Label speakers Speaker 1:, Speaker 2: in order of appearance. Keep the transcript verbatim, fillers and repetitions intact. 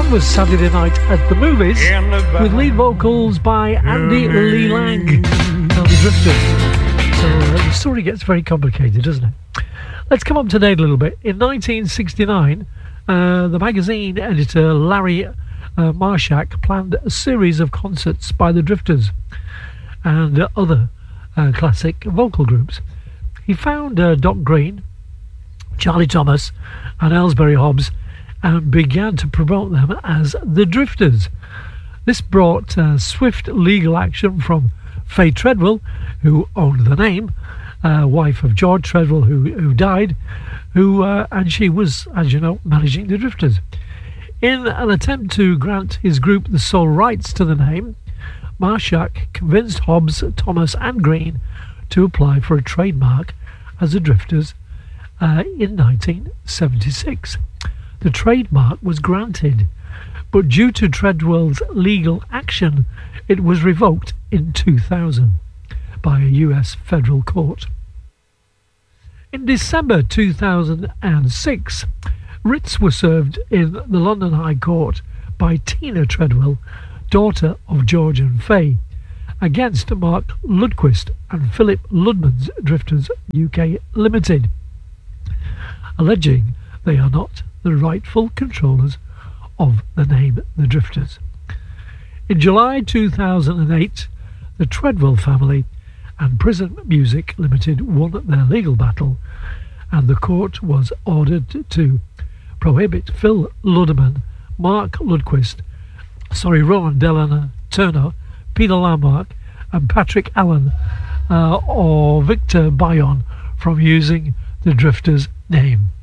Speaker 1: was Saturday Night at the Movies, with lead vocals by Andy Lee Lang and the Drifters. So uh, the story gets very complicated, doesn't it? Let's come up to date a little bit. In nineteen sixty-nine, uh, the magazine editor Larry uh, Marshak planned a series of concerts by the Drifters and uh, other uh, classic vocal groups. He found uh, Doc Green, Charlie Thomas and Ellsbury Hobbs and began to promote them as the Drifters. This brought uh, swift legal action from Faye Treadwell, who owned the name, uh, wife of George Treadwell, who, who died, who uh, and she was, as you know, managing the Drifters. In an attempt to grant his group the sole rights to the name, Marshak convinced Hobbs, Thomas and Green to apply for a trademark as the Drifters uh, in nineteen seventy-six. The trademark was granted, but due to Treadwell's legal action, it was revoked in two thousand by a U S federal court. In December two thousand six, writs were served in the London High Court by Tina Treadwell, daughter of George and Faye, against Mark Ludquist and Philip Ludman's Drifters U K Limited, alleging they are not the rightful controllers of the name The Drifters. In July two thousand eight, the Treadwell family and Prison Music Limited won their legal battle, and the court was ordered to prohibit Phil Ludeman, Mark Ludquist, sorry, Rowan Delana Turner, Peter Lamarck, and Patrick Allen uh, or Victor Bayon from using the Drifters name.